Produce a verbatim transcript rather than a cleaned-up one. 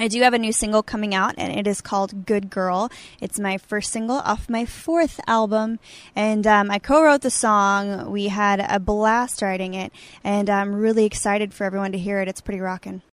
I do have a new single coming out, and it is called Good Girl. It's my first single off my fourth album, and um, I co-wrote the song. We had a blast writing it, and I'm really excited for everyone to hear it. It's pretty rockin'.